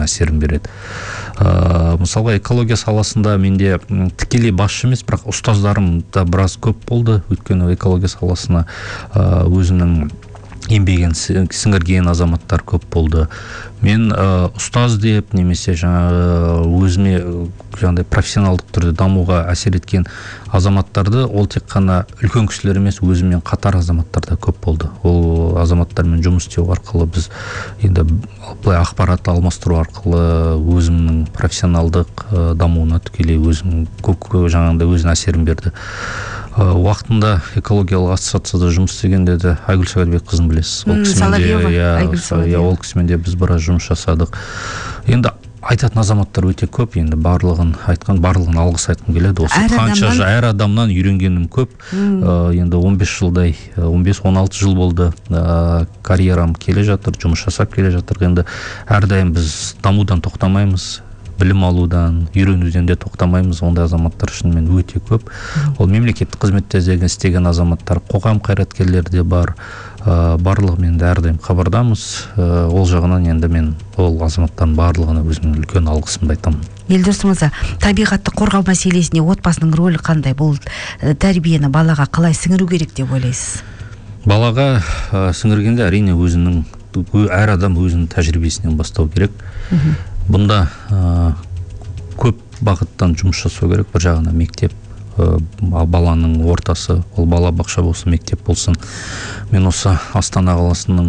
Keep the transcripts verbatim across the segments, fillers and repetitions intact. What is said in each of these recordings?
үлкен әсерін береді. Ә, мысалға экология саласында менде тікелей басшы емес, бірақ ұстаздарым да біраз көп болды. Өйткені экология саласына ә, өзінің еңбегін сіңірген азаматтар көп болды. Мен ә, ұстаз деп немесе жаңа өзіме жаңағыдай профессионалдық түрде дамуға әсер еткен азаматтарды ол тек қана үлкен кісілер емес, өзімен қатар азаматтар да көп болды. Ол азаматтармен жұмыс істеу арқылы біз енді былай ақпарат алмастыру арқылы өзімнің профессионалдық ә, дамуына тікелей өзім көп жаңағыдай өзінің әсерін берді. Ә, уақытында экологиялық ассоциацияда жұмыс істегенде де Айгүл Сағадбекқызын білесіз. Ол кісімен де, иә, ол кісімен де біз біраз жұмыс жасадық. Енді айтатын азаматтар өте көп, енді барлығын айтқан, барлығын алғыс айтқым келеді. Осы қанша әр адамнан үйренгенім көп. Ә, енді он бес жылдай, он бес он алты жыл болды ә, карьерам келе жатыр, жұмыс жасап келе жатыр. Енді әрдайым біз дамудан тоқтамаймыз, білім алудан, үйренуден де тоқтамаймыз. Ондай азаматтар үшін мен өте көп. Ол мемлекеттік қызметте істеген азаматтар, қоғам қайраткерлері де бар. Ә, барлығымен де әрдайым хабардамыз. Ә, ол жағынан енді мен ол азаматтардың барлығына өзімнің үлкен алғысымды айтамын. Елдос мырза, табиғатты қорғау мәселесіне отбасының рөлі қандай? Бұл тәрбиені балаға қалай сіңіру керек деп ойлайсыз? Балаға ә, сіңіргенде әрине өзінің, әр адам өзінің тәжірибесінен бастау керек. Бұнда ә, көп бағыттан жұмыс жасау керек. Бір жағына мектеп, ә, баланың ортасы, ол бала бақша болсын, мектеп болсын. Мен осы Астана қаласының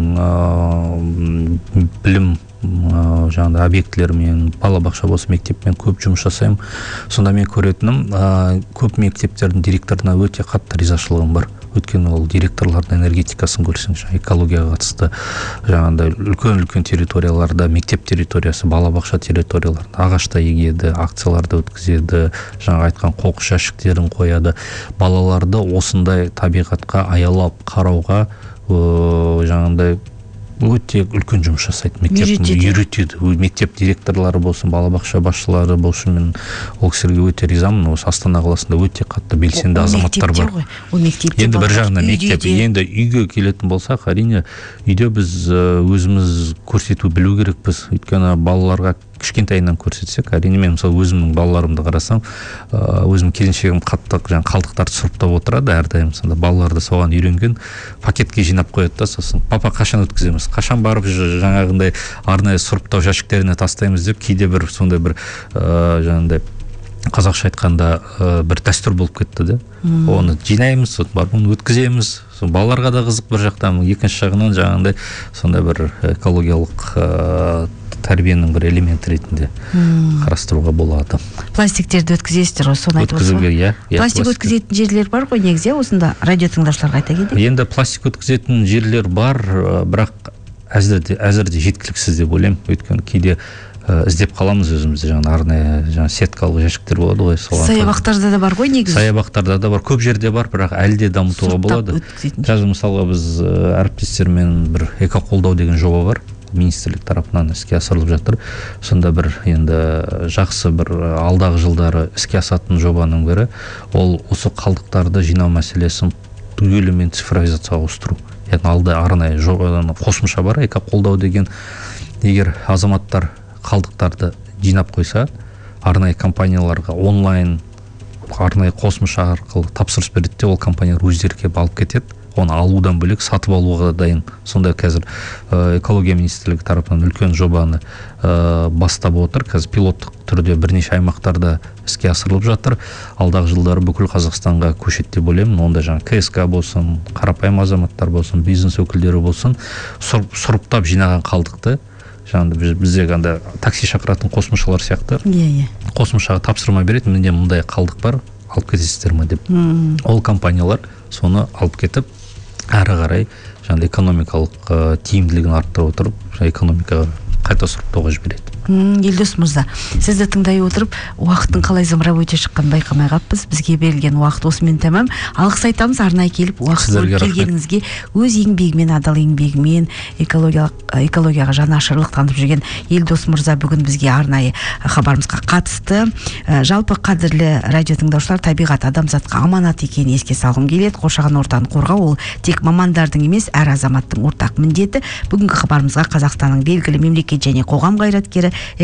ә, білім ә, жаңағыдай объектілерімен, бала бақша болсын, мектеппен көп жұмыс жасаймын. Сонда мен көретінім, ә, көп мектептердің директорына өте қатты ризашылығым бар. Өйткені ол директорлардың энергетикасын көрсең, экологияға қатысты жаңағыдай үлкен-үлкен территорияларда, мектеп территориясы, балабақша территорияларда ағашта егеді, акцияларды өткізеді, жаңа айтқан қоқыс жәшіктерін қояды. Балаларды осындай табиғатқа аялап қарауға жаңағыдай өте үлкен жұмыс жасайды. Мектеп үйретеді. Мектеп директорлары болсын, балабақша басшылары болсын, мен ол кісілерге өте ризамын. Осы Астана қаласында өте қатты белсенді азаматтар бар. Енді бір жағынан мектеп, енді үйге келетін болсақ, әрине үйде біз өзіміз көрсету білу керекпіз. Өйткені балаларға кішкентайынан көрсетсек, әрине мен мысалы өзімнің балаларымды қарасам, өзім келіншегім қатты жаңа қалдықтарды сұрыптап отырады әрдайым. Сонда балаларды соған үйренген, пакетке жинап қояды да, сосын папа қашан өткіземіз, қашан барып жаңағындай арнайы сұрыптау жәшіктеріне тастаймыз деп, кейде бір сондай бір жаңағындай қазақша айтқанда бір дәстүр болып кетті де. Оны жинаймыз, барып оны өткіземіз. Балаларға да қызық бір жақтан, екінші жағынан жаңағындай сондай бір экологиялық тәрбиенің бір элемент ретінде қарастыруға болады. Пластиктерді өткізесіздер ғой, соны айтып отырсыз ғой? Пластик өткізетін жерлер бар ғой негізі, осында радио тыңдаушыларға айта кетейік. Енді пластик өткізетін жерлер бар, бірақ әзірде әзірде жеткіліксіз деп ойлаймын. Өйткені кейде іздеп қаламыз өзімізді, жаңа арнайы жаңа сеткалық жәшіктер болады ғой. Саябақтарда да бар ғой негізі. Саябақтарда да бар, көп жерде бар, бірақ әлі де дамытуға болады. Қазір мысалға біз әріптестермен бір эко-қолдау деген жоба бар. Министрлік тарапынан іске асырылып жатыр. Сонда бір енді жақсы бір алдағы жылдары іске асатын жобаның бірі ол осы қалдықтарды жинау мәселесін түгелімен цифровизацияға ауыстыру. Яғни алда арнайы қосымша бар, эко-қолдау деген. Егер азаматтар қалдықтарды жинап қойса, арнайы компанияларға онлайн арнайы қосымша арқылы тапсырыс береді, ол компаниялар өздері келіп алып кетеді. Оны алудан бөлек сатып алуға дайын. Сонда қазір экология министрлігі тарапынан үлкен жобаны бастап отыр. Қазір пилоттық түрде бірнеше аймақтарда іске асырылып жатыр. Алдағы жылдары бүкіл Қазақстанға көшеді деп ойлаймын. Онда жаңа КСК болсын, қарапайым азаматтар болсын, бизнес өкілдері болсын, сұрыптап жинаған қалдықты, жаңа бізде анда такси шақыратын қосымшалар сияқты, қосымшаға тапсырма береді, менде мұндай қалдық бар, алып кетесіздер ме деп. Ол компаниялар соны алып кетіп, әрі қарай жаңа экономикалық тиімділігін арттырып отырып, экономикаға қайта сұрыптауға жібереді. Елдос мырза, сізді тыңдай отырып, уақыттың қалай зымырап өте шыққан байқамай қаппыз. Бізге берілген уақыт осымен тәмам. Алғыс айтамыз, арнайы келіп уақыт бөліп келгеніңізге, өз еңбегімен, адал еңбегімен, экологияға жанашырлық танытып жүрген Елдос мырза бүгін бізге арнайы хабарымызға қатысты. Жалпы қадірлі радио тыңдаушылар, табиғат адамзатқа аманат екенін еске салғым келеді. Қоршаған ортаны қорғау ол тек мамандардың емес, әр азаматтың ортақ міндеті. Бүгінгі хабарымызға Қазақстанның белгілі мемлекет және қоғам қайраткері